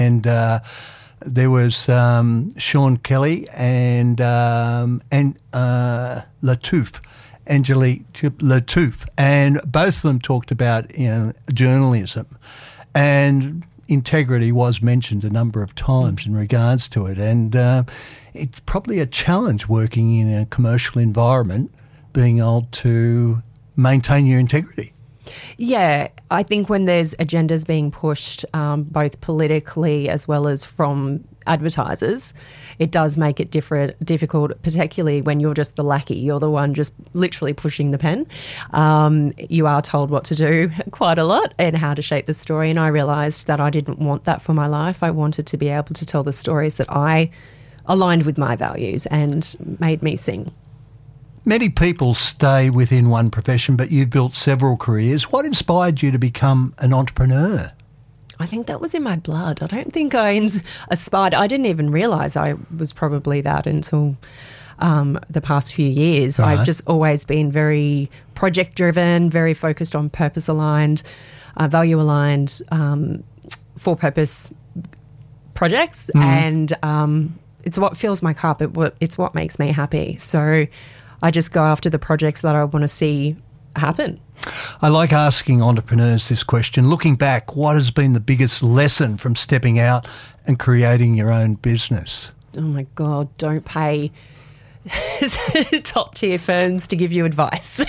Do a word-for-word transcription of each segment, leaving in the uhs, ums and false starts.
and uh, there was um, Sean Kelly and um, and uh, Latouf, Angelique Latouf, and both of them talked about, you know, journalism, and integrity was mentioned a number of times in regards to it, and uh, it's probably a challenge working in a commercial environment, being able to maintain your integrity. Yeah, I think when there's agendas being pushed, um, both politically as well as from advertisers, it does make it different, difficult, particularly when you're just the lackey. You're the one just literally pushing the pen. Um, you are told what to do quite a lot and how to shape the story, and I realised that I didn't want that for my life. I wanted to be able to tell the stories that I aligned with my values and made me sing. Many people stay within one profession, but you've built several careers. What inspired you to become an entrepreneur? I think that was in my blood. I don't think I ins- aspired. I didn't even realise I was probably that until um, the past few years. Right. I've just always been very project-driven, very focused on purpose-aligned, uh, value-aligned, um, for-purpose projects, mm. and um, it's what fills my cup. It, it's what makes me happy. So I just go after the projects that I want to see happen. I like asking entrepreneurs this question. Looking back, what has been the biggest lesson from stepping out and creating your own business? Oh, my God, don't pay top-tier firms to give you advice.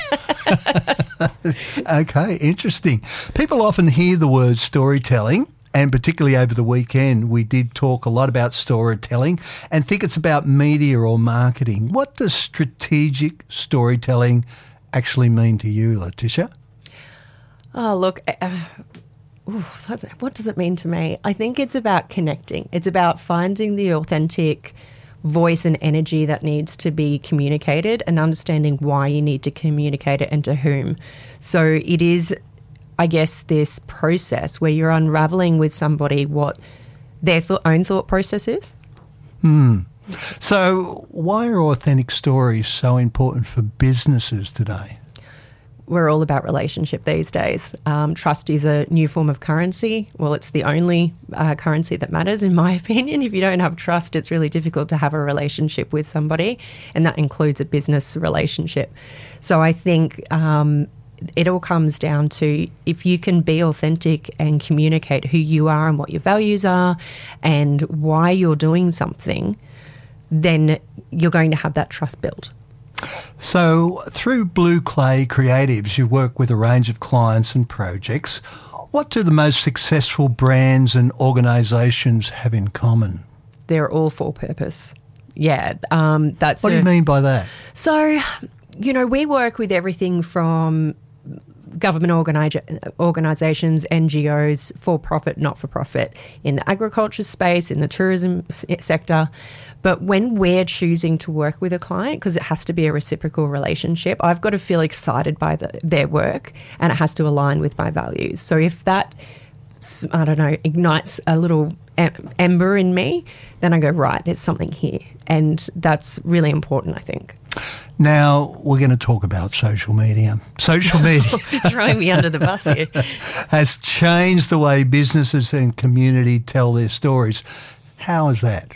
Okay, interesting. People often hear the word storytelling, and particularly over the weekend, we did talk a lot about storytelling and think it's about media or marketing. What does strategic storytelling actually mean to you, Letitia? Oh, look, uh, ooh, what does it mean to me? I think it's about connecting. It's about finding the authentic voice and energy that needs to be communicated and understanding why you need to communicate it and to whom. So it is, I guess, this process where you're unraveling with somebody what their th- own thought process is. Hmm. So why are authentic stories so important for businesses today? We're all about relationship these days. Um, trust is a new form of currency. Well, it's the only uh, currency that matters, in my opinion. If you don't have trust, it's really difficult to have a relationship with somebody, and that includes a business relationship. So I think um, it all comes down to, if you can be authentic and communicate who you are and what your values are and why you're doing something, then you're going to have that trust built. So through Blue Clay Creatives, you work with a range of clients and projects. What do the most successful brands and organisations have in common? They're all for purpose. Yeah. Um, that's what do a, you mean by that? So, you know, we work with everything from government organi- organisations, N G Os, for-profit, not-for-profit, in the agriculture space, in the tourism s- sector. But when we're choosing to work with a client, because it has to be a reciprocal relationship, I've got to feel excited by the, their work, and it has to align with my values. So if that, I don't know, ignites a little em- ember in me, then I go, right, there's something here. And that's really important, I think. Now, we're going to talk about social media. Social media throwing me under the bus here has changed the way businesses and community tell their stories. How is that?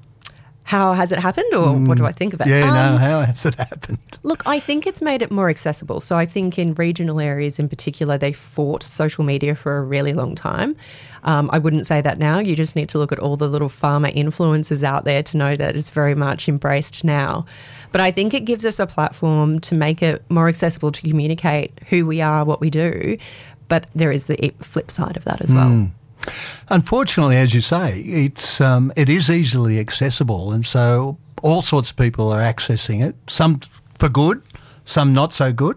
How has it happened, or mm, what do I think of it? Yeah, um, no, how has it happened? Look, I think it's made it more accessible. So I think in regional areas in particular, they fought social media for a really long time. Um, I wouldn't say that now. You just need to look at all the little farmer influencers out there to know that it's very much embraced now. But I think it gives us a platform to make it more accessible to communicate who we are, what we do. But there is the flip side of that as well. Mm. Unfortunately, as you say, it's um, it is easily accessible, and so all sorts of people are accessing it, some for good, some not so good.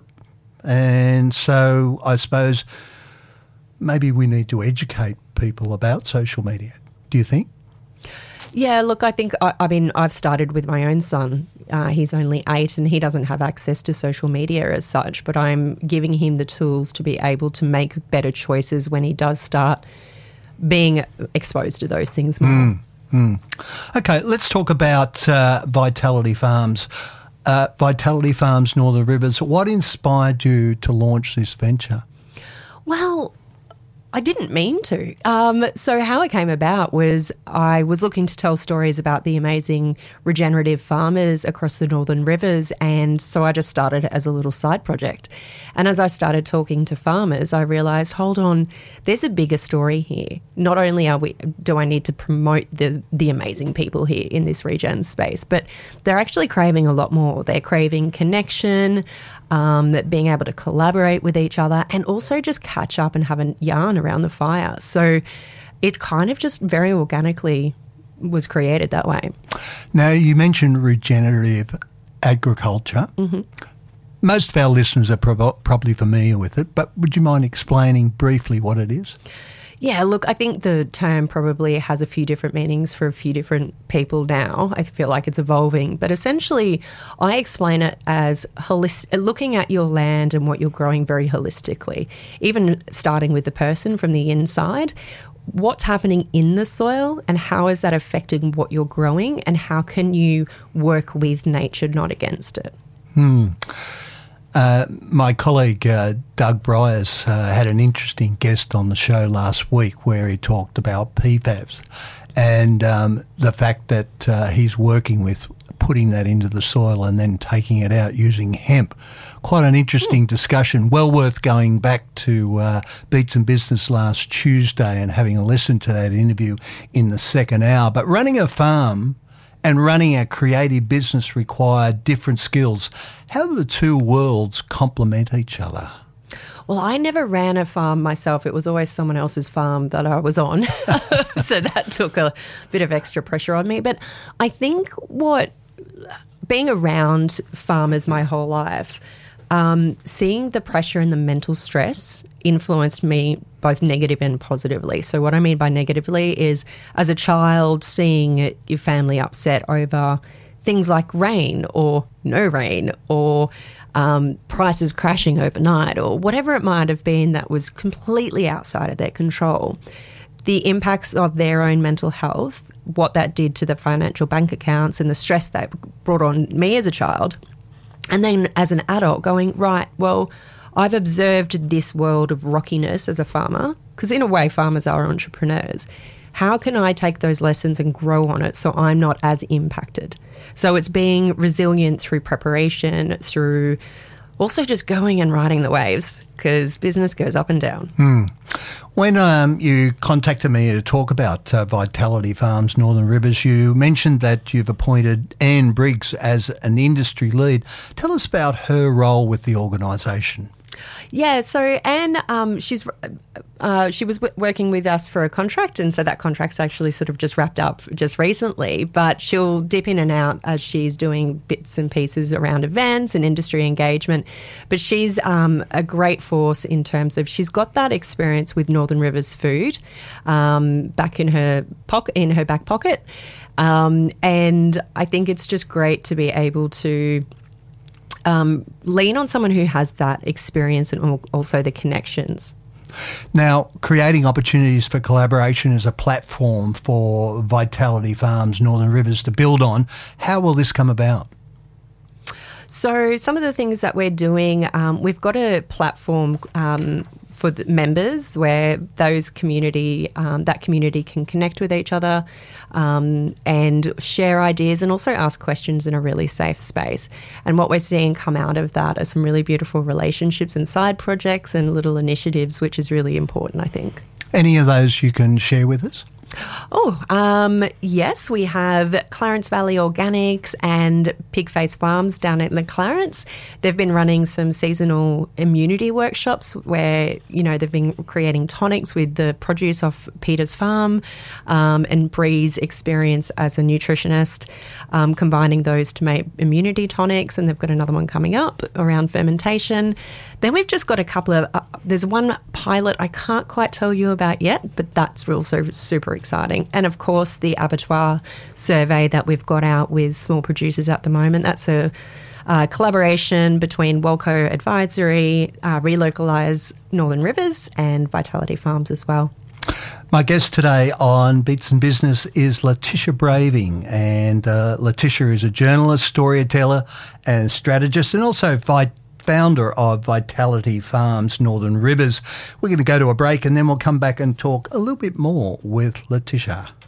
And so I suppose maybe we need to educate people about social media. Do you think? Yeah, look, I think, I, I mean, I've started with my own son. Uh, he's only eight and he doesn't have access to social media as such, but I'm giving him the tools to be able to make better choices when he does start being exposed to those things more. Mm, mm. Okay, let's talk about uh, Vitality Farms. Uh, Vitality Farms Northern Rivers, what inspired you to launch this venture? Well, I didn't mean to. Um, so how it came about was I was looking to tell stories about the amazing regenerative farmers across the Northern Rivers, and so I just started it as a little side project. And as I started talking to farmers, I realised, hold on, there's a bigger story here. Not only are we, do I need to promote the the amazing people here in this regen space, but they're actually craving a lot more. They're craving connection, um, that being able to collaborate with each other, and also just catch up and have a yarn around the fire. So it kind of just very organically was created that way. Now, you mentioned regenerative agriculture. Mm-hmm. Most of our listeners are prob- probably familiar with it, but would you mind explaining briefly what it is? Yeah, look, I think the term probably has a few different meanings for a few different people now. I feel like it's evolving. But essentially, I explain it as holistic, looking at your land and what you're growing very holistically, even starting with the person from the inside. What's happening in the soil and how is that affecting what you're growing, and how can you work with nature, not against it? Hmm. Uh, my colleague uh, Doug Bryers uh, had an interesting guest on the show last week where he talked about P FAS and um, the fact that uh, he's working with putting that into the soil and then taking it out using hemp. Quite an interesting discussion. Well worth going back to uh, Beats and Business last Tuesday and having a listen to that interview in the second hour. But running a farm and running a creative business require different skills. How do the two worlds complement each other? Well, I never ran a farm myself. It was always someone else's farm that I was on. So that took a bit of extra pressure on me. But I think what, being around farmers my whole life, um, seeing the pressure and the mental stress influenced me both negative and positively. So what I mean by negatively is, as a child, seeing your family upset over things like rain or no rain, or um, prices crashing overnight, or whatever it might have been that was completely outside of their control. The impacts of their own mental health, what that did to the financial bank accounts and the stress that brought on me as a child. And then as an adult going, right, well, I've observed this world of rockiness as a farmer, because in a way farmers are entrepreneurs. How can I take those lessons and grow on it so I'm not as impacted? So it's being resilient through preparation, through also just going and riding the waves, because business goes up and down. Hmm. When um, you contacted me to talk about uh, Vitality Farms Northern Rivers, you mentioned that you've appointed Anne Briggs as an industry lead. Tell us about her role with the organisation. Yeah, so Anne, um, she's uh, she was w- working with us for a contract, and so that contract's actually sort of just wrapped up just recently, but she'll dip in and out as she's doing bits and pieces around events and industry engagement. But she's um, a great force in terms of she's got that experience with Northern Rivers food um, back in her pocket, in her back pocket, um, and I think it's just great to be able to Um, lean on someone who has that experience and also the connections. Now, creating opportunities for collaboration as a platform for Vitality Farms Northern Rivers to build on. How will this come about? So some of the things that we're doing, um, we've got a platform um, for the members where those community, um, that community can connect with each other um, and share ideas and also ask questions in a really safe space. And what we're seeing come out of that are some really beautiful relationships and side projects and little initiatives, which is really important, I think. Any of those you can share with us? Oh, um, yes, we have Clarence Valley Organics and Pigface Farms down at the Clarence. They've been running some seasonal immunity workshops where, you know, they've been creating tonics with the produce off Peter's farm um, and Bree's experience as a nutritionist, um, combining those to make immunity tonics, and they've got another one coming up around fermentation. Then we've just got a couple of, uh, there's one pilot I can't quite tell you about yet, but that's also super exciting. And of course, the abattoir survey that we've got out with small producers at the moment, that's a uh, collaboration between Walco Advisory, uh, Relocalise Northern Rivers and Vitality Farms as well. My guest today on Beats and Business is Letitia Braving, and uh, Letitia is a journalist, storyteller and strategist, and also Vitality founder of Vitality Farms Northern Rivers. We're going to go to a break and then we'll come back and talk a little bit more with Letitia.